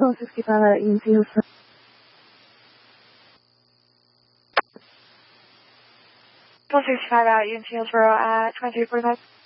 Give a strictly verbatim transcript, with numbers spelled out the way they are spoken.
one sixty-five at E M C. one sixty-five at E M C Hillsboro at twenty-three forty-five.